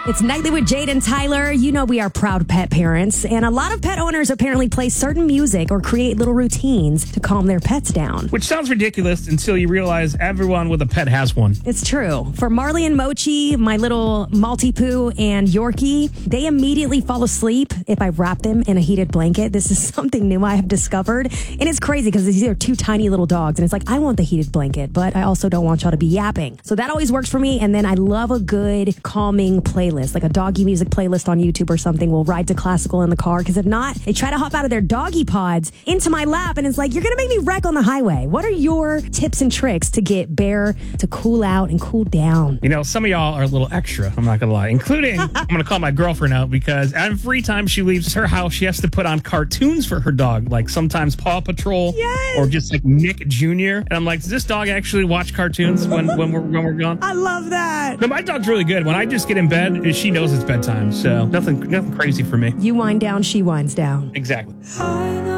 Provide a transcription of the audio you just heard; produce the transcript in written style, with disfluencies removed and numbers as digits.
It's Nightly with Jade and Tyler. You know we are proud pet parents, and a lot of pet owners apparently play certain music or create little routines to calm their pets down. Which sounds ridiculous until you realize everyone with a pet has one. It's true. For Marley and Mochi, my little Maltipoo and Yorkie, they immediately fall asleep if I wrap them in a heated blanket. This is something new I have discovered, and it's crazy because these are two tiny little dogs, and it's like, I want the heated blanket, but I also don't want y'all to be yapping. So that always works for me, and then I love a good calming playlist, like a doggy music playlist on YouTube or something. We'll ride to classical in the car, because if not, they try to hop out of their doggy pods into my lap, and it's like, you're going to make me wreck on the highway. What are your tips and tricks to get Bear to cool out and cool down? You know, some of y'all are a little extra, I'm not going to lie, including, I'm going to call my girlfriend out, because every time she leaves her house, she has to put on cartoons for her dog, like sometimes Paw Patrol, Yes. or just like Nick Jr. And I'm like, does this dog actually watch cartoons when we're gone? I love that. No, my dog's really good. When I just get in bed, she knows it's bedtime, so nothing crazy for me. You wind down, she winds down. Exactly.